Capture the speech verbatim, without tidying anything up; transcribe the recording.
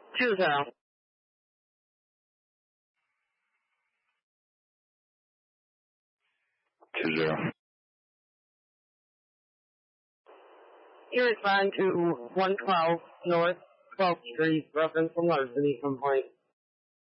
Two zero. Two zero. You respond to one twelve North twelfth Street, reference to larceny complaint.